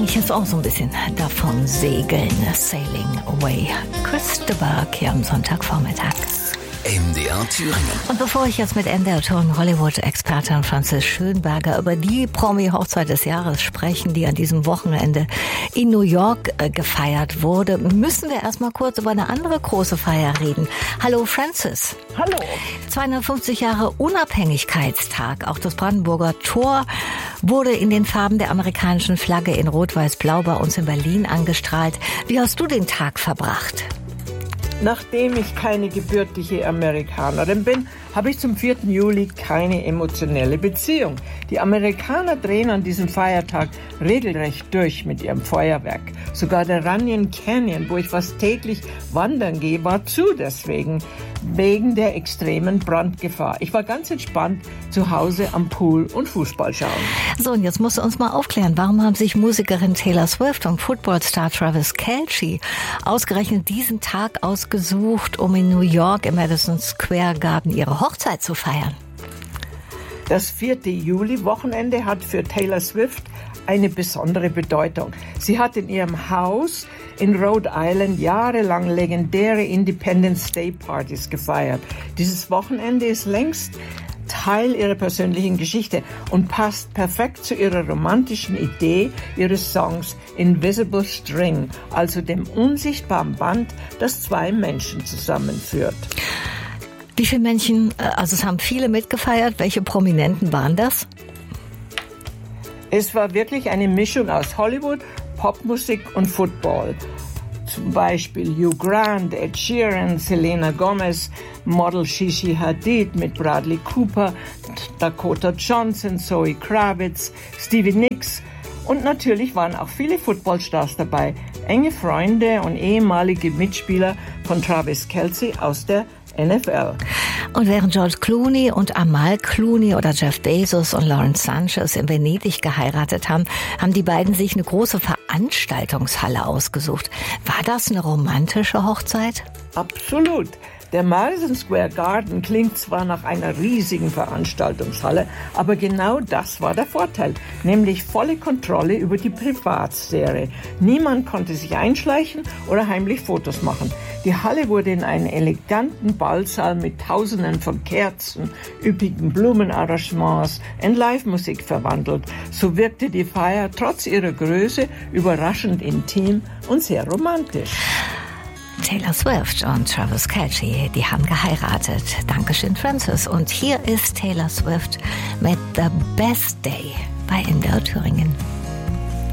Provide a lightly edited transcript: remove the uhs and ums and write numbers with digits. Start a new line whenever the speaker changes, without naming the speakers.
eigentlich jetzt auch so ein bisschen davon segeln. Sailing Away. Christopher hier am Sonntagvormittag.
MDR Thüringen.
Und bevor ich jetzt mit MDR Thüringen Hollywood-Expertin Franzis Schönberger über die Promi-Hochzeit des Jahres sprechen, die an diesem Wochenende in New York gefeiert wurde, müssen wir erstmal kurz über eine andere große Feier reden. Hallo Franzis.
Hallo.
250 Jahre Unabhängigkeitstag. Auch das Brandenburger Tor wurde in den Farben der amerikanischen Flagge in Rot-Weiß-Blau bei uns in Berlin angestrahlt. Wie hast du den Tag verbracht?
Nachdem ich keine gebürtige Amerikanerin bin, habe ich zum 4. Juli keine emotionelle Beziehung. Die Amerikaner drehen an diesem Feiertag regelrecht durch mit ihrem Feuerwerk. Sogar der Runyon Canyon, wo ich fast täglich wandern gehe, war zu deswegen, wegen der extremen Brandgefahr. Ich war ganz entspannt zu Hause am Pool und Fußball schauen.
So, und jetzt musst du uns mal aufklären, warum haben sich Musikerin Taylor Swift und Footballstar Travis Kelce ausgerechnet diesen Tag ausgesucht, um in New York im Madison Square Garden ihre Hochzeit zu feiern?
Das 4. Juli-Wochenende hat für Taylor Swift eine besondere Bedeutung. Sie hat in ihrem Haus in Rhode Island jahrelang legendäre Independence Day Partys gefeiert. Dieses Wochenende ist längst Teil ihrer persönlichen Geschichte und passt perfekt zu ihrer romantischen Idee ihres Songs Invisible String, also dem unsichtbaren Band, das zwei Menschen zusammenführt.
Wie viele Menschen, also es haben viele mitgefeiert, welche Prominenten waren das?
Es war wirklich eine Mischung aus Hollywood, Popmusik und Football. Zum Beispiel Hugh Grant, Ed Sheeran, Selena Gomez, Model Gigi Hadid mit Bradley Cooper, Dakota Johnson, Zoe Kravitz, Stevie Nicks und natürlich waren auch viele Footballstars dabei, enge Freunde und ehemalige Mitspieler von Travis Kelce aus der NFL.
Und während George Clooney und Amal Clooney oder Jeff Bezos und Lawrence Sanchez in Venedig geheiratet haben, haben die beiden sich eine große Veranstaltungshalle ausgesucht. War das eine romantische Hochzeit?
Absolut. Der Madison Square Garden klingt zwar nach einer riesigen Veranstaltungshalle, aber genau das war der Vorteil, nämlich volle Kontrolle über die Privatsphäre. Niemand konnte sich einschleichen oder heimlich Fotos machen. Die Halle wurde in einen eleganten Ballsaal mit Tausenden von Kerzen, üppigen Blumenarrangements und Live-Musik verwandelt. So wirkte die Feier trotz ihrer Größe überraschend intim und sehr romantisch.
Taylor Swift und Travis Kelce, die haben geheiratet. Dankeschön, Francis. Und hier ist Taylor Swift mit The Best Day bei MDR Thüringen.